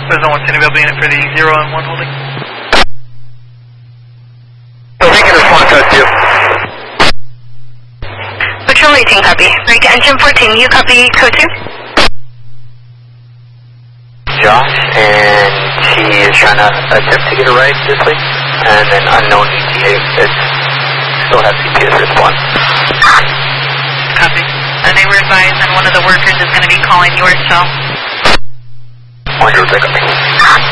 President 110, available unit for the 0 and 1 holding. So we can respond to us, too. Patrol 18, copy. Break engine 14, you copy code 2? Josh, and she is trying to attempt to get a ride this way, and then unknown ETA is still has CPS response. Copy. They were advised that one of the workers is going to be calling your cell. Wonder if they're